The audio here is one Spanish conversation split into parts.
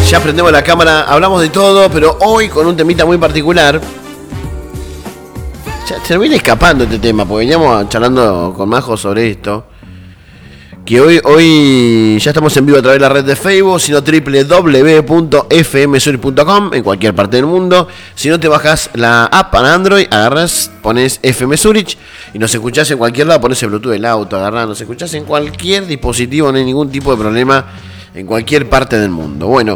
Ya prendemos la cámara, hablamos de todo, pero hoy con un temita muy particular. Ya se nos viene escapando este tema, porque veníamos charlando con Majo sobre esto. Que hoy ya estamos en vivo a través de la red de Facebook, sino www.fmsuric.com en cualquier parte del mundo. Si no, te bajas la app para Android, agarras, pones FM Zurich y nos escuchás en cualquier lado, pones el Bluetooth del auto, agarrás, nos escuchás en cualquier dispositivo, no hay ningún tipo de problema en cualquier parte del mundo. Bueno,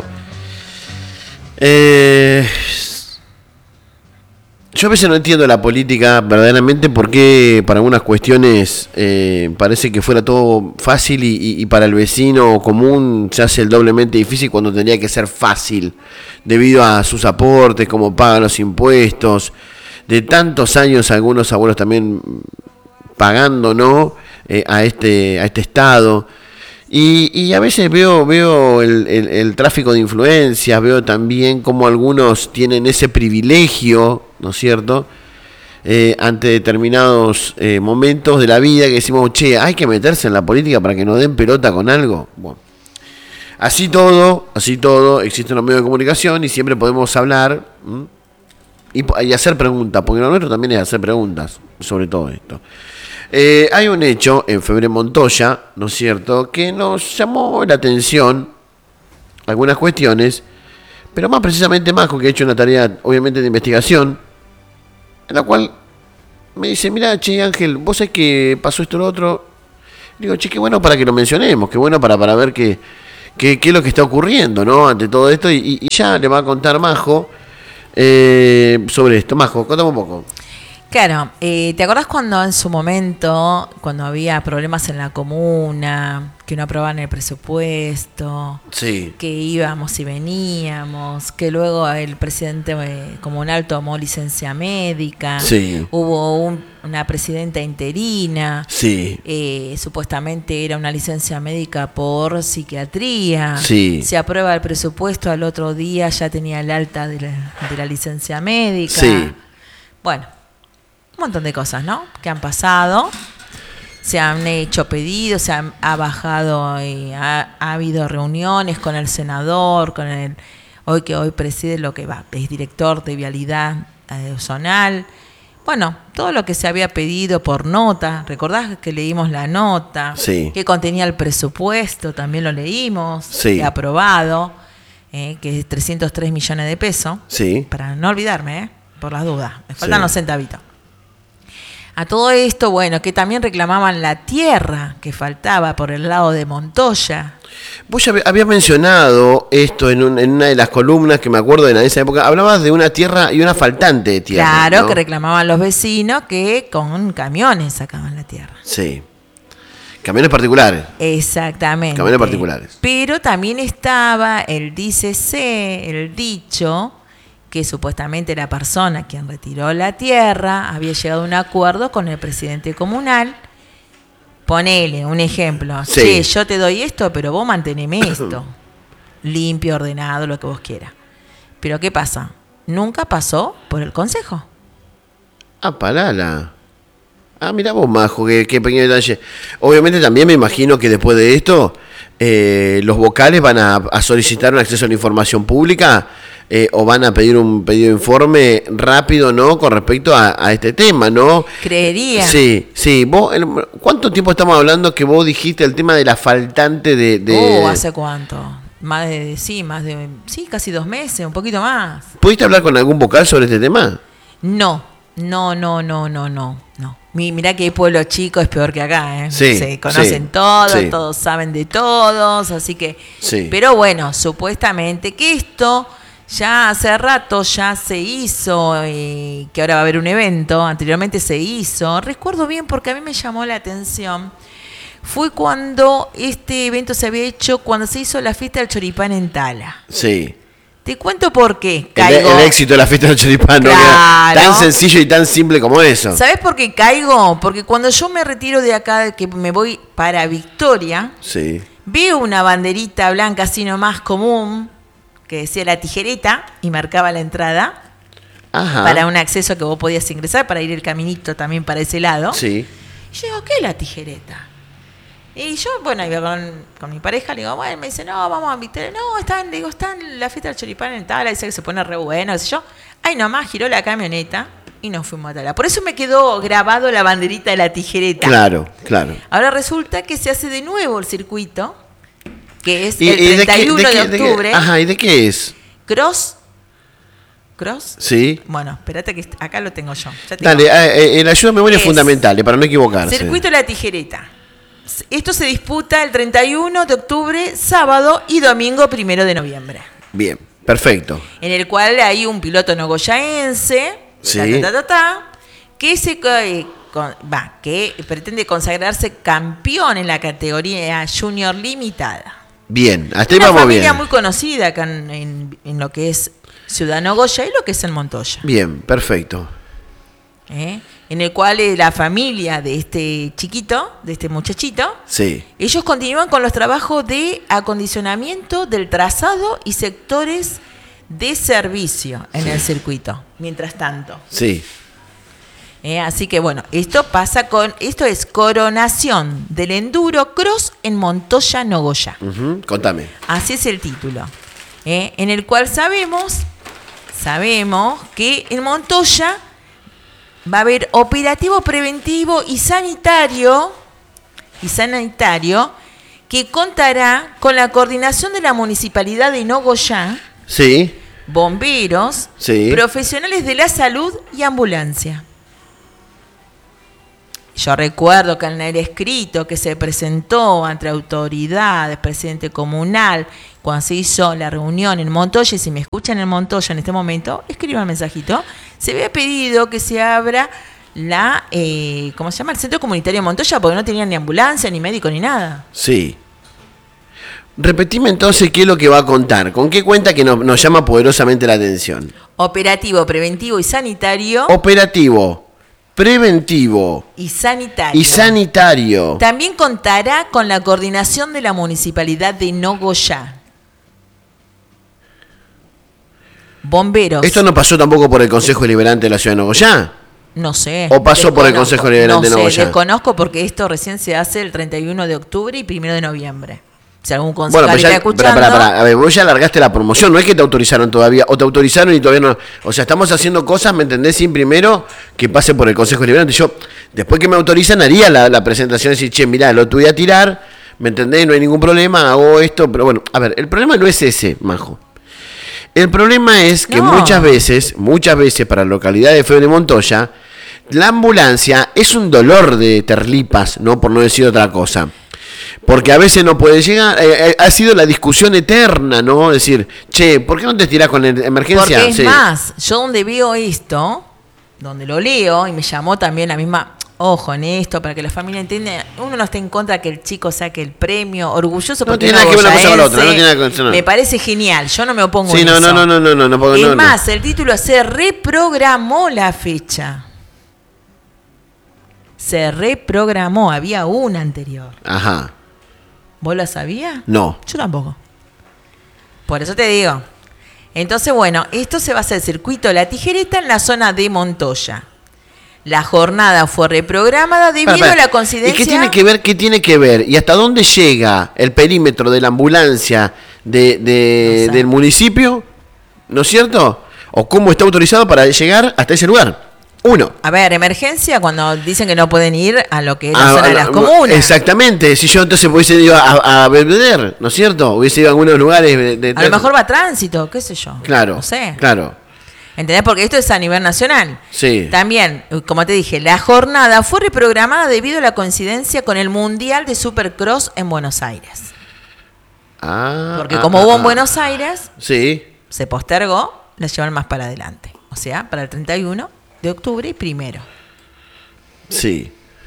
yo a veces no entiendo la política verdaderamente porque para algunas cuestiones parece que fuera todo fácil y para el vecino común se hace el doblemente difícil cuando tendría que ser fácil debido a sus aportes, cómo pagan los impuestos, de tantos años algunos abuelos también pagando, ¿no? a este Estado. Y a veces veo el tráfico de influencias, veo también cómo algunos tienen ese privilegio, ¿no es cierto?, ante determinados momentos de la vida que decimos, che, hay que meterse en la política para que nos den pelota con algo. Bueno, así todo, existen los medios de comunicación y siempre podemos hablar y hacer preguntas, porque lo nuestro también es hacer preguntas sobre todo esto. Hay un hecho en Febrero Montoya, ¿no es cierto?, que nos llamó la atención algunas cuestiones, pero más precisamente Majo, que ha hecho una tarea obviamente de investigación, en la cual me dice, mira, che Ángel, vos sabés que pasó esto o lo otro. Digo, che, qué bueno para que lo mencionemos, qué bueno para ver qué es lo que está ocurriendo, ¿no?, ante todo esto, y ya le va a contar Majo sobre esto. Majo, contame un poco. Claro, ¿te acordás cuando en su momento, cuando había problemas en la comuna, que no aprobaban el presupuesto, sí, que íbamos y veníamos, que luego el presidente comunal tomó licencia médica, sí, hubo una presidenta interina, sí, supuestamente era una licencia médica por psiquiatría, sí, se aprueba el presupuesto, al otro día ya tenía el alta de la licencia médica, sí. Bueno, un montón de cosas, ¿no?, que han pasado. Se han hecho pedidos, ha bajado, ha habido reuniones con el senador, con hoy preside lo que es director de vialidad zonal. Bueno, todo lo que se había pedido por nota, ¿recordás que leímos la nota? Sí. Que contenía el presupuesto, también lo leímos, sí, aprobado, que es 303 millones de pesos. Sí. Para no olvidarme, por las dudas, me faltan los centavitos. A todo esto, bueno, que también reclamaban la tierra que faltaba por el lado de Montoya. Vos ya habías mencionado esto en una de las columnas que me acuerdo en esa época. Hablabas de una tierra y una faltante de tierra. Claro, ¿no?, que reclamaban los vecinos que con camiones sacaban la tierra. Sí. Camiones particulares. Exactamente. Camiones particulares. Pero también estaba el dícese, el dicho, que supuestamente la persona quien retiró la tierra había llegado a un acuerdo con el presidente comunal. Ponele un ejemplo. Sí. Che, yo te doy esto, pero vos manteneme esto. Limpio, ordenado, lo que vos quieras. Pero ¿qué pasa? Nunca pasó por el consejo. Ah, palala. Ah, mirá vos, Majo, qué pequeño detalle. Obviamente también me imagino que después de esto los vocales van a solicitar un acceso a la información pública o van a pedir un pedido de informe rápido, ¿no?, con respecto a este tema, ¿no? Creería. Sí. ¿Vos, cuánto tiempo estamos hablando que vos dijiste el tema de la faltante de... ¿Hace cuánto? Casi 2 meses, un poquito más. ¿Pudiste hablar con algún vocal sobre este tema? No. Mirá que el pueblo chico es peor que acá, ¿eh? Sí, se conocen todos, todos saben de todos, así que... Sí. Pero bueno, supuestamente que esto ya hace rato ya se hizo, que ahora va a haber un evento, anteriormente se hizo, recuerdo bien porque a mí me llamó la atención, fue cuando este evento se había hecho, cuando se hizo la fiesta del choripán en Tala. Sí. Te cuento por qué. El éxito de la fiesta del choripán, claro, no tan sencillo y tan simple como eso. ¿Sabés por qué caigo? Porque cuando yo me retiro de acá, que me voy para Victoria, sí, veo una banderita blanca así nomás común, que decía La Tijereta, y marcaba la entrada. Ajá. Para un acceso que vos podías ingresar, para ir el caminito también para ese lado. Sí. Y yo digo, ¿qué es La Tijereta? Y yo, bueno, iba con mi pareja, le digo, bueno, me dice, no, vamos a invitar. No, están en la fiesta del choripán en Tala, dice que se pone re bueno, qué sé yo. Ay, nomás giró la camioneta y nos fuimos a Tala. Por eso me quedó grabado la banderita de la tijereta. Claro, claro. Ahora resulta que se hace de nuevo el circuito, que es el 31 de octubre. Ajá, ¿y de qué es? Cross. Sí. Bueno, espérate que acá lo tengo yo. Dale, el ayuda a memoria es fundamental, para no equivocarse. Circuito de la tijereta. Esto se disputa el 31 de octubre, sábado y domingo 1 de noviembre. Bien, perfecto. En el cual hay un piloto nogoyaense, sí. que pretende consagrarse campeón en la categoría junior limitada. Bien, hasta ahí una vamos bien. Una familia muy conocida acá en lo que es Ciudad Nogoyá y lo que es el Montoya. Bien, perfecto. En el cual la familia de este chiquito, de este muchachito, sí. Ellos continúan con los trabajos de acondicionamiento del trazado y sectores de servicio en el circuito, mientras tanto. Sí. Así que bueno, esto es coronación del Enduro Cross en Montoya, Nogoyá. Contame. Así es el título. En el cual sabemos que en Montoya va a haber operativo preventivo y sanitario que contará con la coordinación de la Municipalidad de Nogoyá, sí. Bomberos, sí. Profesionales de la salud y ambulancia. Yo recuerdo que en el escrito que se presentó ante autoridades, presidente comunal, cuando se hizo la reunión en Montoya, y si me escuchan en Montoya en este momento, escriban mensajito, se había pedido que se abra el Centro Comunitario de Montoya, porque no tenían ni ambulancia, ni médico, ni nada. Sí. Repetime entonces qué es lo que va a contar, con qué cuenta que nos llama poderosamente la atención. Operativo, preventivo y sanitario. Operativo, preventivo y sanitario. También contará con la coordinación de la Municipalidad de Nogoyá. Bomberos. ¿Esto no pasó tampoco por el Consejo Deliberante de la Ciudad de Nogoyá? No sé. ¿O pasó por el Consejo Deliberante de Nogoyá? Desconozco porque esto recién se hace el 31 de octubre y 1 de noviembre. Si algún concejal está escuchando... A ver, vos ya largaste la promoción, no es que te autorizaron todavía, o te autorizaron y todavía no... O sea, estamos haciendo cosas, ¿me entendés? Sin primero que pase por el Consejo Deliberante. Yo, después que me autorizan, haría la presentación y decir, che, mirá, lo tuve a tirar, ¿me entendés? No hay ningún problema, hago esto, pero bueno, a ver, el problema no es ese, Majo. El problema es que muchas veces, para la localidad de Febre de Montoya, la ambulancia es un dolor de terlipas, ¿no? Por no decir otra cosa. Porque a veces no puede llegar, ha sido la discusión eterna, ¿no? Decir, che, ¿por qué no te tirás con emergencia? Porque es más, yo donde veo esto, donde lo leo, y me llamó también la misma, ojo en esto, para que la familia entienda, uno no está en contra que el chico saque el premio, orgulloso porque no tiene nada que ver una cosa con la otra, no tiene nada que ver. Me parece genial, yo no me opongo a eso. No. Es más, el título se reprogramó la fecha. Se reprogramó, había una anterior. Ajá. ¿Vos la sabías? No. Yo tampoco. Por eso te digo. Entonces, bueno, esto se va a hacer el circuito de la tijereta en la zona de Montoya. La jornada fue reprogramada debido a la coincidencia... ¿Y qué tiene que ver? ¿Y hasta dónde llega el perímetro de la ambulancia del municipio? ¿No es cierto? ¿O cómo está autorizado para llegar hasta ese lugar? Uno. A ver, emergencia cuando dicen que no pueden ir a lo que es la zona de las comunas. Exactamente. Si yo entonces hubiese ido a beber, ¿no es cierto? Hubiese ido a algunos lugares de a lo mejor va a tránsito, qué sé yo. Claro. No sé. Claro. ¿Entendés? Porque esto es a nivel nacional. Sí. También, como te dije, la jornada fue reprogramada debido a la coincidencia con el Mundial de Supercross en Buenos Aires. Porque como hubo en Buenos Aires, sí, se postergó, la llevaron más para adelante. O sea, para el 31 de octubre y 1. Sí.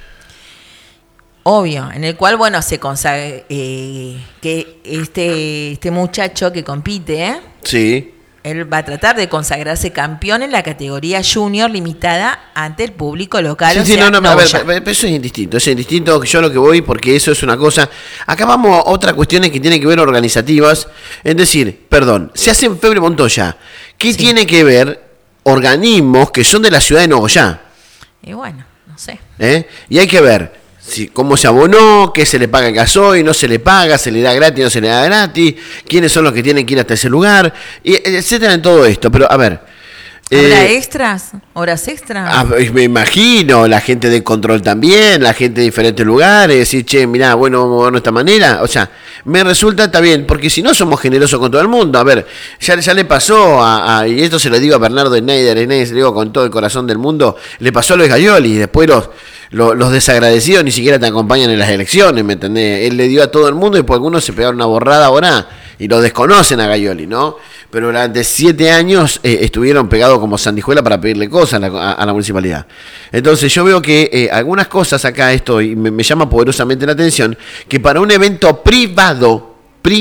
Obvio, en el cual, bueno, se consagra que este muchacho que compite, sí, él va a tratar de consagrarse campeón en la categoría junior limitada ante el público local. Sí, a ver, eso es indistinto, yo lo que voy, porque eso es una cosa. Acá vamos a otras cuestiones que tienen que ver organizativas, es decir, se hace en Febre Montoya. ¿Qué tiene que ver organismos que son de la ciudad de Nogoyá? Y bueno, no sé. Y hay que ver, cómo se abonó, qué se le paga el gasoil, no se le paga, se le da gratis, no se le da gratis, quiénes son los que tienen que ir hasta ese lugar, etcétera, en todo esto. Pero, a ver... ¿Habrá extras? ¿Horas extras? Me imagino, la gente de control también, la gente de diferentes lugares, decir, che, mirá, bueno, vamos a movernos de esta manera. O sea, me resulta, está bien, porque si no somos generosos con todo el mundo. A ver, ya le pasó y esto se lo digo a Bernardo Schneider, se lo digo con todo el corazón del mundo, le pasó a Luis Gayoli, y después los desagradecidos ni siquiera te acompañan en las elecciones, ¿me entendés? Él le dio a todo el mundo y por algunos se pegaron una borrada ahora y lo desconocen a Gayoli, ¿no? Pero durante 7 años estuvieron pegados como sandijuela para pedirle cosas a la municipalidad. Entonces yo veo que algunas cosas acá, esto y me llama poderosamente la atención, que para un evento privado,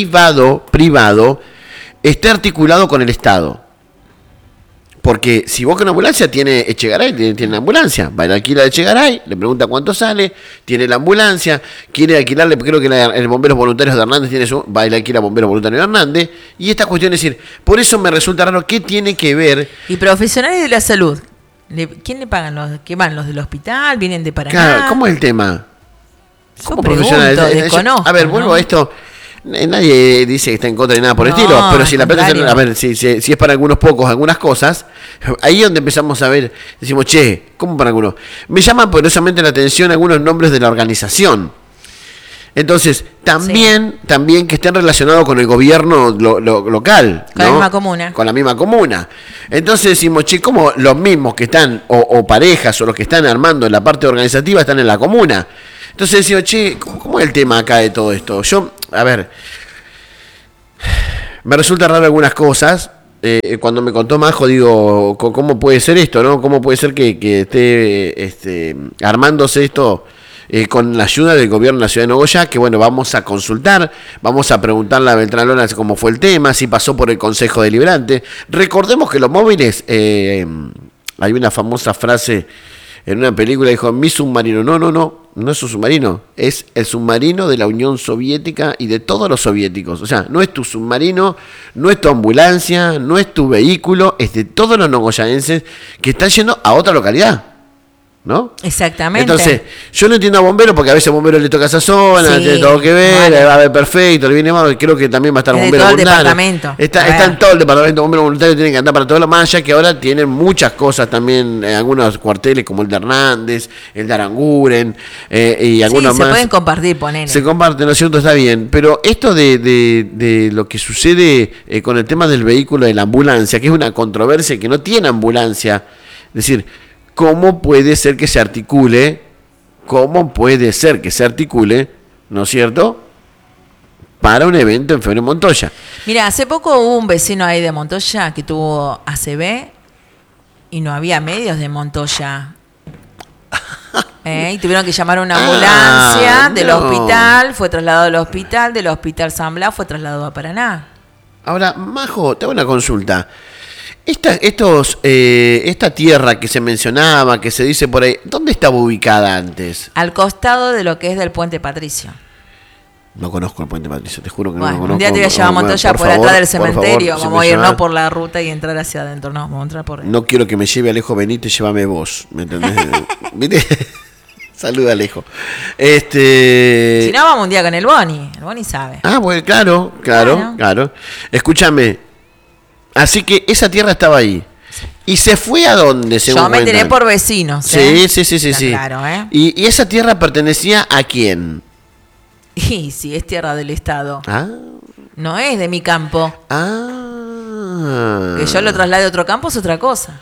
esté articulado con el Estado. Porque si vos con una ambulancia tiene Echegaray, tiene una ambulancia, va a alquilar de Echegaray, le pregunta cuánto sale, tiene la ambulancia, quiere alquilarle, creo que el Bomberos Voluntarios de Hernández va a alquilar Bomberos Voluntarios de Hernández, y esta cuestión es decir, por eso me resulta raro, ¿qué tiene que ver? Y profesionales de la salud, ¿quién le pagan los que van? ¿Los del hospital? ¿Vienen de Paraná? Claro, ¿cómo es el tema? ¿Cómo profesionales? A ver, vuelvo a esto. Nadie dice que está en contra de nada por el estilo, pero si la plata a ver, si es para algunos pocos, algunas cosas, ahí es donde empezamos a ver, decimos, che, ¿cómo para algunos? Me llaman poderosamente la atención algunos nombres de la organización. Entonces, también que estén relacionados con el gobierno local. Con la misma comuna. Con la misma comuna. Entonces decimos, che, ¿cómo los mismos que están, o parejas, o los que están armando en la parte organizativa están en la comuna? Entonces decimos, che, ¿cómo es el tema acá de todo esto? Yo, a ver, me resulta raro algunas cosas. Cuando me contó Majo, digo, ¿cómo puede ser esto, no? ¿Cómo puede ser que esté armándose esto con la ayuda del gobierno de la ciudad de Nogoyá? Que bueno, vamos a consultar, vamos a preguntarle a Beltrán Lona cómo fue el tema, si pasó por el Consejo Deliberante. Recordemos que los móviles, hay una famosa frase en una película, dijo, mi submarino, no es un submarino, es el submarino de la Unión Soviética y de todos los soviéticos. O sea, no es tu submarino, no es tu ambulancia, no es tu vehículo, es de todos los nogoyaenses que están yendo a otra localidad, ¿no? Exactamente. Entonces, yo no entiendo a bomberos porque a veces a bomberos le toca esa zona, tiene todo que ver, va a ver perfecto, le viene mal, creo que también va a estar bomberos voluntarios. Está en todo el departamento de bomberos voluntarios, tienen que andar para todos los más allá que ahora tienen muchas cosas también, algunos cuarteles como el de Hernández, el de Aranguren, y algunos más. Se pueden compartir, ponele. Se comparten, ¿no es cierto? Está bien. Pero esto de lo que sucede con el tema del vehículo de la ambulancia, que es una controversia que no tiene ambulancia, es decir, ¿cómo puede ser que se articule? ¿No es cierto? Para un evento en Febrero Montoya. Mira, hace poco hubo un vecino ahí de Montoya que tuvo ACV y no había medios de Montoya. Y tuvieron que llamar a una ambulancia del hospital, fue trasladado al hospital, del hospital San Blas fue trasladado a Paraná. Ahora, Majo, te hago una consulta. Esta tierra que se mencionaba, que se dice por ahí, ¿dónde estaba ubicada antes? Al costado de lo que es del Puente Patricio. No conozco el Puente Patricio, te juro que no lo conozco. Un día te voy a llevar a Montoya por atrás del cementerio. Vamos a ir no por la ruta y entrar hacia adentro, no, vamos a entrar por ahí. No quiero que me lleve Alejo Benítez, llévame vos, ¿me entendés? ¿Viste? Saluda, Alejo. Si no, vamos un día con el Boni sabe. Ah, bueno, claro. Escúchame. Así que esa tierra estaba ahí. ¿Y se fue a dónde, según Yo me enteré por vecinos. Sí. Claro, ¿Y esa tierra pertenecía a quién? Y sí, es tierra del Estado. Ah. No es de mi campo. Ah. Que yo lo traslade a otro campo es otra cosa.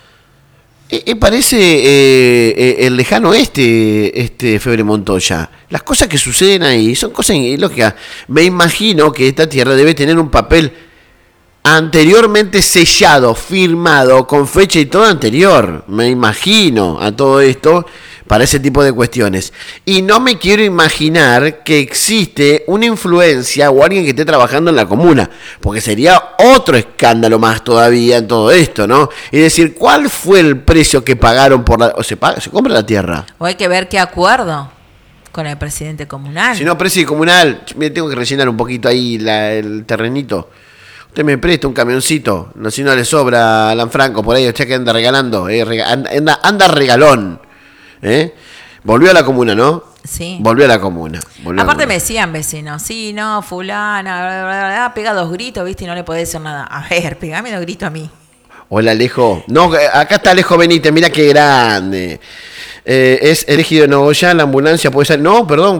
Parece el lejano Febrero Montoya. Las cosas que suceden ahí son cosas ilógicas. Me imagino que esta tierra debe tener un papel anteriormente sellado, firmado, con fecha y todo anterior. Me imagino a todo esto para ese tipo de cuestiones. Y no me quiero imaginar que existe una influencia o alguien que esté trabajando en la comuna, porque sería otro escándalo más todavía en todo esto, ¿no? Es decir, ¿cuál fue el precio que pagaron por la... se compra la tierra? O hay que ver qué acuerdo con el presidente comunal. Si no, presidente comunal, me tengo que rellenar un poquito ahí el terrenito. Usted me presta un camioncito, no, si no le sobra a Lanfranco por ahí, usted que anda regalando, anda regalón. Volvió a la comuna, ¿no? Sí. Volvió a la comuna. Aparte me decían vecinos, sí, no, fulana, bla, bla, bla, pega 2 gritos, ¿viste? Y no le podés decir nada. A ver, pegame 2 gritos a mí. Hola, Alejo. No, acá está Alejo Benítez, mira qué grande. Es elegido de Nogoyá, la ambulancia puede ser... No, perdón.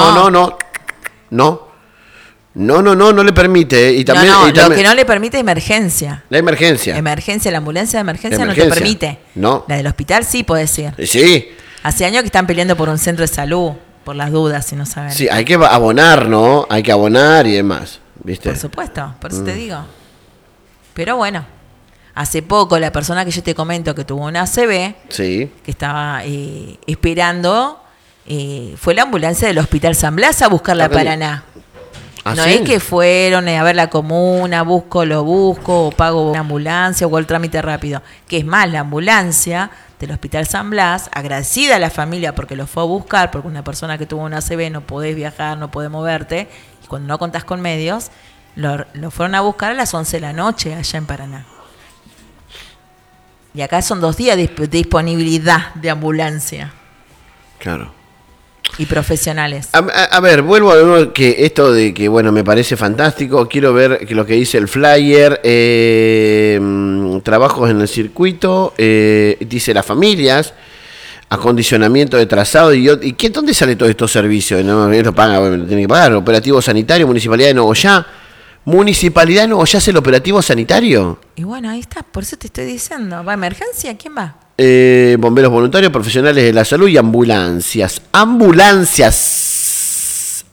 No le permite. Y también, lo también... que no le permite es emergencia. La emergencia. La ambulancia de emergencia no te permite. No. La del hospital sí puede ser. Sí. Hace años que están peleando por un centro de salud, por las dudas, si no saben. Sí, hay que abonar, ¿no? Hay que abonar y demás, ¿viste? Por supuesto, por eso te digo. Pero bueno, hace poco la persona que yo te comento que tuvo una ACV, sí, que estaba esperando, fue la ambulancia del Hospital San Blas a buscarla a Paraná. ¿Ah, no sí? es que fueron a ver la comuna, o pago una ambulancia o el trámite rápido. Que es más, la ambulancia del Hospital San Blas, agradecida a la familia porque lo fue a buscar, porque una persona que tuvo una ACV no podés viajar, no podés moverte, y cuando no contás con medios, lo fueron a buscar a las 11 de la noche allá en Paraná. Y acá son 2 días de disponibilidad de ambulancia. Claro. Y profesionales. A ver, vuelvo a ver que esto de que, bueno, me parece fantástico. Quiero ver que lo que dice el flyer. Trabajos en el circuito. Dice las familias. Acondicionamiento de trazado. ¿Y dónde sale todos estos servicios? No, esto paga, bueno, tiene que pagar. Operativo sanitario, Municipalidad de Nogoyá. ¿Municipalidad de Nogoyá hace el operativo sanitario? Y bueno, ahí está. Por eso te estoy diciendo. ¿Va a emergencia? ¿Quién va? Bomberos voluntarios, profesionales de la salud y ambulancias. Ambulancias.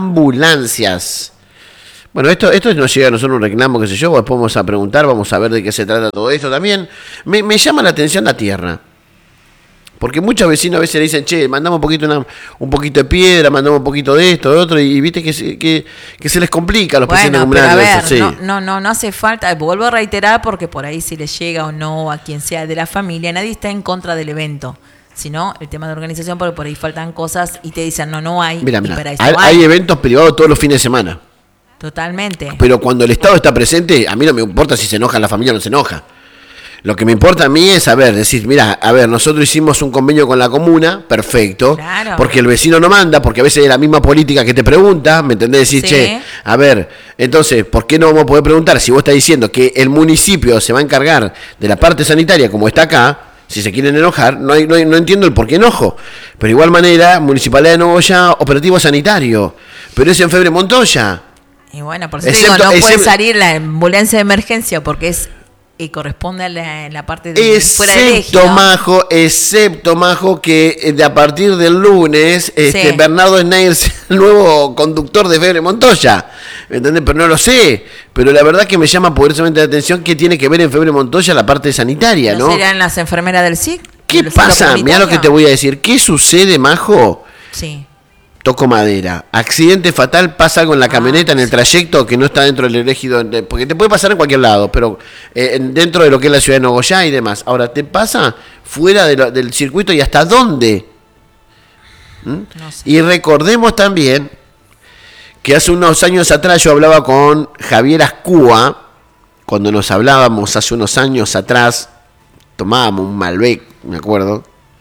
Bueno, esto nos llega a nosotros un reclamo, qué sé yo, después vamos a preguntar, vamos a ver de qué se trata todo esto también. Me llama la atención la tierra. Porque muchos vecinos a veces le dicen, che, mandamos un poquito de piedra, mandamos un poquito de esto, de otro, y viste que se les complica a los presidentes comunales. Pero a ver, no hace falta, vuelvo a reiterar, porque por ahí si le llega o no a quien sea de la familia, nadie está en contra del evento. Sino el tema de organización, porque por ahí faltan cosas y te dicen, no hay. Mira, hay eventos privados todos los fines de semana. Totalmente. Pero cuando el Estado está presente, a mí no me importa si se enoja la familia o no se enoja. Lo que me importa a mí es decir, mira, a ver, nosotros hicimos un convenio con la comuna, perfecto, claro, porque el vecino no manda, porque a veces es la misma política que te pregunta, ¿me entendés? Decir, sí, che, a ver, entonces, ¿por qué no vamos a poder preguntar si vos estás diciendo que el municipio se va a encargar de la parte sanitaria como está acá? Si se quieren enojar, no entiendo el por qué enojo. Pero de igual manera, Municipalidad de Nogoyá, operativo sanitario, pero es en Febre Montoya. Y bueno, por eso digo, no puede salir la ambulancia de emergencia porque es... Y corresponde a la parte de fuera del ejido. Excepto Majo, que de a partir del lunes, sí, Bernardo Schneider es el nuevo conductor de Febre Montoya. ¿Me entendés? Pero no lo sé. Pero la verdad que me llama poderosamente la atención que tiene que ver en Febre Montoya la parte sanitaria, ¿no? ¿Serán las enfermeras del SIC? ¿Qué pasa? Mirá lo que te voy a decir. ¿Qué sucede, Majo? Sí. Toco madera. Accidente fatal, pasa algo en la camioneta, en el trayecto que no está dentro del ejido, porque te puede pasar en cualquier lado, pero dentro de lo que es la ciudad de Nogoyá y demás. Ahora, ¿te pasa fuera del circuito y hasta dónde? No sé. Y recordemos también que hace unos años atrás yo hablaba con Javier Ascúa, cuando nos hablábamos hace unos años atrás, tomábamos un Malbec, me acuerdo.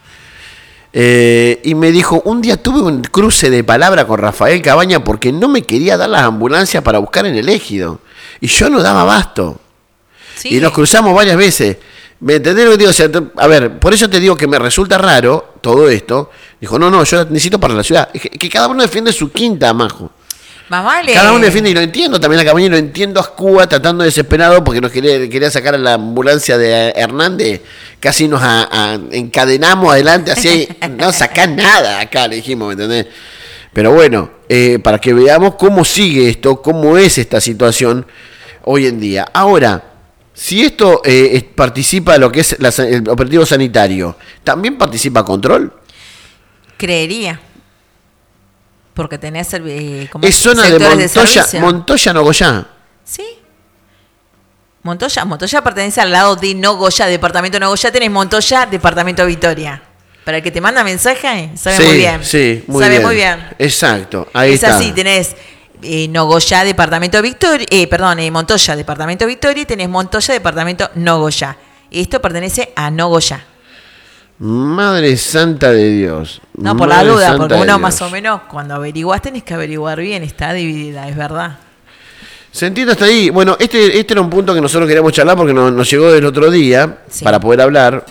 Y me dijo, un día tuve un cruce de palabra con Rafael Cabaña porque no me quería dar las ambulancias para buscar en el ejido. Y yo no daba abasto. Sí. Y nos cruzamos varias veces. ¿Me entendés lo que digo? O sea, a ver, por eso te digo que me resulta raro todo esto. Dijo, no, yo necesito para la ciudad. Que cada uno defiende su quinta, Majo. Más vale. Cada uno defiende, y lo entiendo también a Cabaña, y lo entiendo a Ascúa tratando desesperado porque nos quería sacar a la ambulancia de Hernández. Casi nos encadenamos adelante, así, no sacás nada acá, le dijimos, ¿me entendés? Pero bueno, para que veamos cómo sigue esto, cómo es esta situación hoy en día. Ahora, si esto participa de lo que es el operativo sanitario, ¿también participa Control? Creería. Porque tenés es zona de Montoya, Nogoyá. Sí. Montoya pertenece al lado de Nogoyá, departamento de Nogoyá, tenés Montoya, departamento Victoria. Para el que te manda mensaje, sabe muy bien. Sí, muy bien. Exacto, ahí está. Es así, tenés Nogoyá, departamento Victoria, Montoya, departamento Victoria, y tenés Montoya, departamento Nogoyá. Esto pertenece a Nogoyá. Madre Santa de Dios. No, por la Madre duda, santa porque de uno Dios. más o menos cuando averiguás tenés que averiguar bien, está dividida, es verdad. Se entiende hasta ahí. Bueno, este era un punto que nosotros queríamos charlar porque nos llegó del otro día Sí. para poder hablar.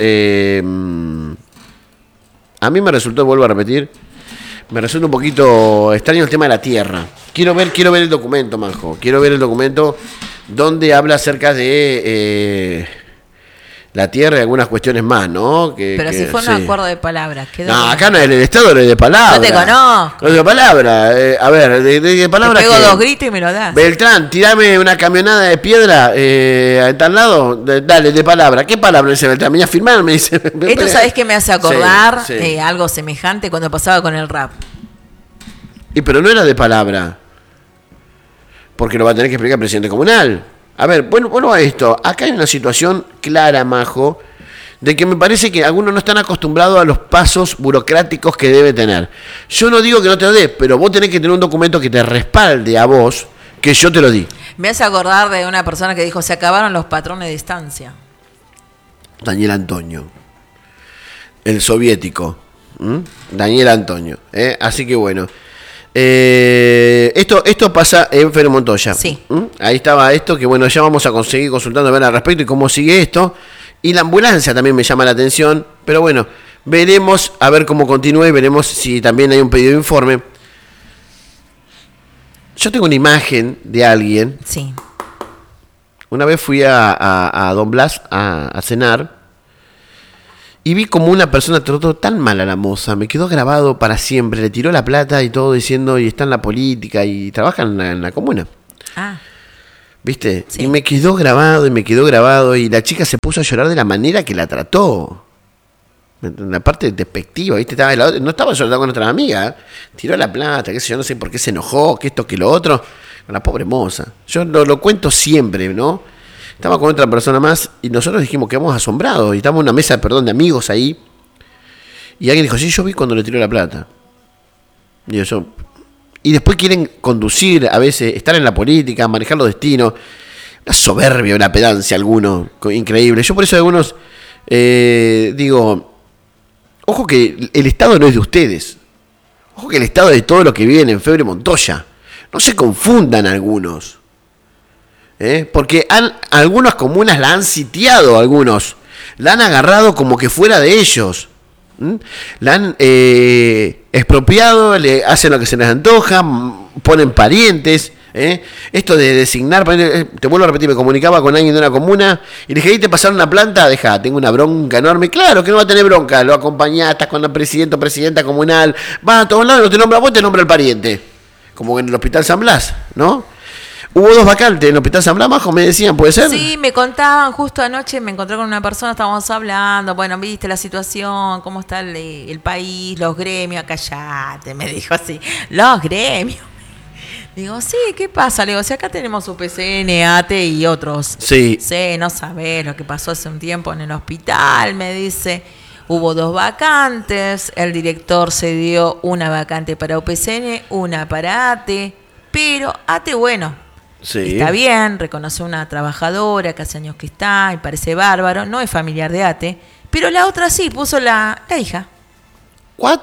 A mí me resultó, vuelvo a repetir, me resulta un poquito extraño el tema de la tierra. Quiero ver el documento, Manjo. Quiero ver el documento donde habla acerca de la tierra y algunas cuestiones más, ¿no? Pero si fue un acuerdo de palabras. No, acá no, en el Estado no es de palabra. No te conozco. No es de palabra. A ver, de palabra. Te pego 2 gritos y me lo das. Beltrán, tirame una camionada de piedra a tal lado. Dale, de palabra. ¿Qué palabra dice Beltrán? Me voy a firmar, me dice. Esto, ¿sabés qué me hace acordar? Sí, sí. Algo semejante cuando pasaba con el rap. Pero no era de palabra. Porque lo va a tener que explicar el presidente comunal. A ver, bueno a esto. Acá hay una situación clara, Majo, de que me parece que algunos no están acostumbrados a los pasos burocráticos que debe tener. Yo no digo que no te lo dé, pero vos tenés que tener un documento que te respalde a vos, que yo te lo di. Me hace acordar de una persona que dijo, se acabaron los patrones de estancia. Daniel Antonio. El soviético. Daniel Antonio. Así que bueno. Esto pasa en Fero Montoya. Sí. Ahí estaba esto, que bueno, ya vamos a conseguir consultando a ver al respecto y cómo sigue esto. Y la ambulancia también me llama la atención. Pero bueno, veremos a ver cómo continúa y veremos si también hay un pedido de informe. Yo tengo una imagen de alguien. Sí. Una vez fui a Don Blas a cenar. Y vi como una persona trató tan mal a la moza, me quedó grabado para siempre, le tiró la plata y todo diciendo, y está en la política y trabaja en la comuna. Ah. ¿Viste? Sí. Y me quedó grabado y la chica se puso a llorar de la manera que la trató. La parte despectiva, ¿viste? No estaba llorando con otra amiga, tiró la plata, qué sé yo, no sé por qué se enojó, que esto, que lo otro, con la pobre moza. Yo lo cuento siempre, ¿no? Estaba con otra persona más y nosotros dijimos que quedamos asombrados. Y estábamos en una mesa, de amigos ahí. Y alguien dijo, sí, yo vi cuando le tiró la plata. Y después quieren conducir, a veces, estar en la política, manejar los destinos. Una soberbia, una pedancia, alguno, increíble. Yo por eso a algunos digo, ojo que el Estado no es de ustedes. Ojo que el Estado es de todo lo que viven en Febre Montoya. No se confundan algunos. Porque algunas comunas la han sitiado, algunos. La han agarrado como que fuera de ellos. La han expropiado, le hacen lo que se les antoja, ponen parientes. Esto de designar, te vuelvo a repetir, me comunicaba con alguien de una comuna y le dije, ¿y te pasaron una planta? Deja, tengo una bronca enorme. Claro que no va a tener bronca, lo acompañás, estás con el presidente o presidenta comunal, vas a todos lados, no te nombra vos, te nombra el pariente. Como en el Hospital San Blas, ¿no? Hubo 2 vacantes en el Hospital San Blas, Majo, me decían, ¿puede ser? Sí, me contaban, justo anoche me encontré con una persona, estábamos hablando, bueno, viste la situación, cómo está el país, los gremios, callate, me dijo así, los gremios. Digo, sí, ¿qué pasa? Le digo, si acá tenemos UPCN, ATE y otros. Sí. Sí, no sabés lo que pasó hace un tiempo en el hospital, me dice. Hubo 2 vacantes, el director cedió una vacante para UPCN, una para ATE, pero ATE, bueno, Sí. está bien, reconoce una trabajadora que hace años que está, y parece bárbaro, no es familiar de ATE, pero la otra sí, puso la hija. ¿What?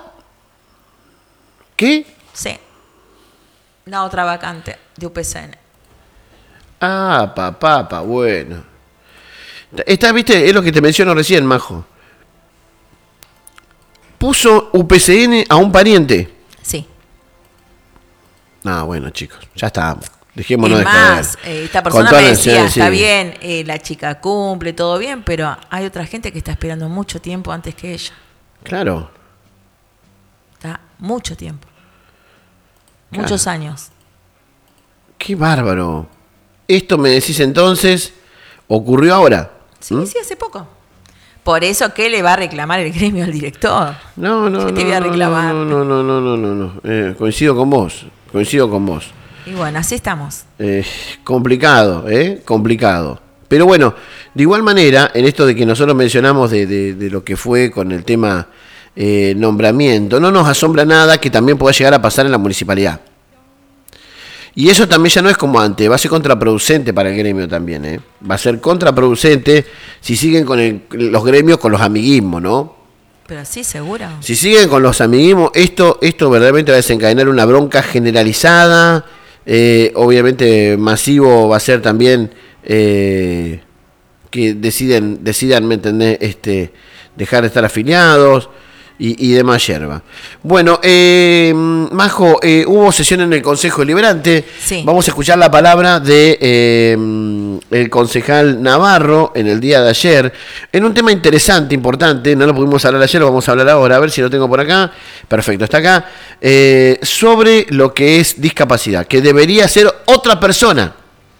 ¿Qué? Sí. La otra vacante de UPCN. Ah, papá, bueno. Esta, viste, es lo que te menciono recién, Majo. Puso UPCN a un pariente. Sí. Ah, bueno, chicos, ya está. Dejémonos Es de más, joder. esta Con persona toda me la decía, necesidad, está sí. bien, la chica cumple, todo bien, pero hay otra gente que está esperando mucho tiempo antes que ella. Claro. Está mucho tiempo. Claro. Muchos años. Qué bárbaro. Esto me decís entonces, ocurrió ahora. Sí, sí, hace poco. Por eso, ¿qué le va a reclamar el gremio al director? No. ¿Qué te voy a reclamar? No. Coincido con vos. Y bueno, así estamos. Complicado. Pero bueno, de igual manera, en esto de que nosotros mencionamos de lo que fue con el tema nombramiento, no nos asombra nada que también pueda llegar a pasar en la municipalidad. Y eso también ya no es como antes, va a ser contraproducente para el gremio también, Va a ser contraproducente si siguen con los gremios, con los amiguismos, ¿no? Pero sí, seguro. Si siguen con los amiguismos, esto verdaderamente va a desencadenar una bronca generalizada. Obviamente masivo va a ser también que decidan, ¿me entendés? Dejar de estar afiliados y demás yerba. Bueno, Majo, hubo sesión en el Consejo Deliberante. Sí. Vamos a escuchar la palabra de el concejal Navarro en el día de ayer, en un tema interesante, importante. No lo pudimos hablar ayer, lo vamos a hablar ahora, a ver si lo tengo por acá. Perfecto, está acá. Sobre lo que es discapacidad, que debería ser otra persona.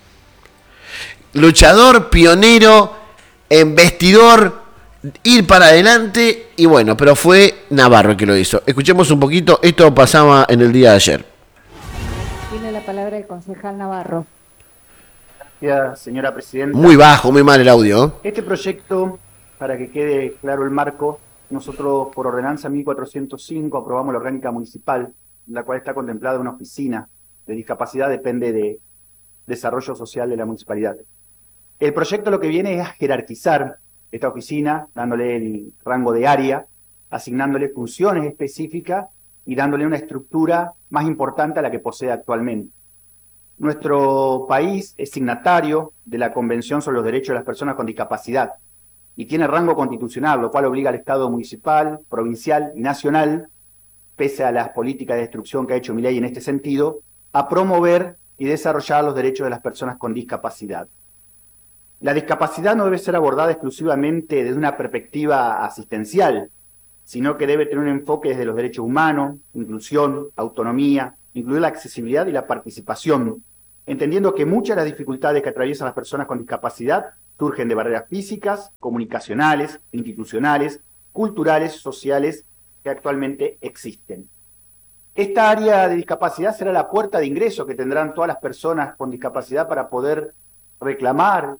Luchador, pionero, embestidor, ir para adelante, y bueno, pero fue Navarro el que lo hizo. Escuchemos un poquito, esto pasaba en el día de ayer. Tiene la palabra el concejal Navarro. Gracias, señora presidenta. Muy bajo, muy mal el audio. Este proyecto, para que quede claro el marco, nosotros por ordenanza 1405 aprobamos la orgánica municipal, en la cual está contemplada una oficina de discapacidad, depende de desarrollo social de la municipalidad. El proyecto lo que viene es a jerarquizar esta oficina, dándole el rango de área, asignándole funciones específicas y dándole una estructura más importante a la que posee actualmente. Nuestro país es signatario de la Convención sobre los Derechos de las Personas con Discapacidad y tiene rango constitucional, lo cual obliga al Estado municipal, provincial y nacional, pese a las políticas de destrucción que ha hecho Milei en este sentido, a promover y desarrollar los derechos de las personas con discapacidad. La discapacidad no debe ser abordada exclusivamente desde una perspectiva asistencial, sino que debe tener un enfoque desde los derechos humanos, inclusión, autonomía, incluir la accesibilidad y la participación, entendiendo que muchas de las dificultades que atraviesan las personas con discapacidad surgen de barreras físicas, comunicacionales, institucionales, culturales, sociales que actualmente existen. Esta área de discapacidad será la puerta de ingreso que tendrán todas las personas con discapacidad para poder reclamar